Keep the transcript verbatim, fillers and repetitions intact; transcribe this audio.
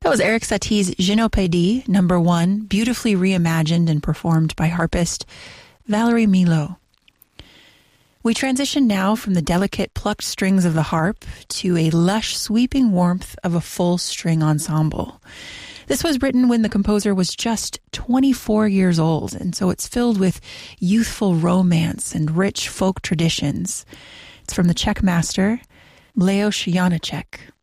That was Erik Satie's Je ne peux dire, number one, beautifully reimagined and performed by harpist Valerie Milo. We transition now from the delicate plucked strings of the harp to a lush sweeping warmth of a full string ensemble. This was written when the composer was just twenty-four years old, and so it's filled with youthful romance and rich folk traditions. It's from the Czech master, Leoš Janáček.